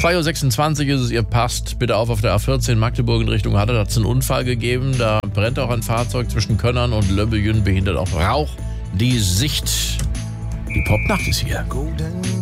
2.26 Uhr ist es, ihr passt bitte auf der A14 Magdeburg in Richtung Halle. Da hat es einen Unfall gegeben. Da brennt auch ein Fahrzeug zwischen Könnern und Löbbejün, behindert auch Rauch die Sicht. Die Popnacht ist hier.